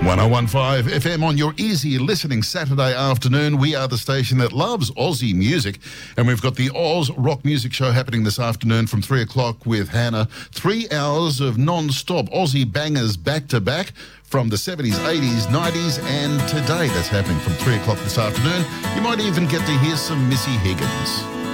101.5 FM on your easy listening Saturday afternoon. We are the station that loves Aussie music, and we've got the Oz Rock Music Show happening this afternoon from 3 o'clock with Hannah. 3 hours of non-stop Aussie bangers back-to-back from the 70s, 80s, 90s and today. That's happening from 3 o'clock this afternoon. You might even get to hear some Missy Higgins.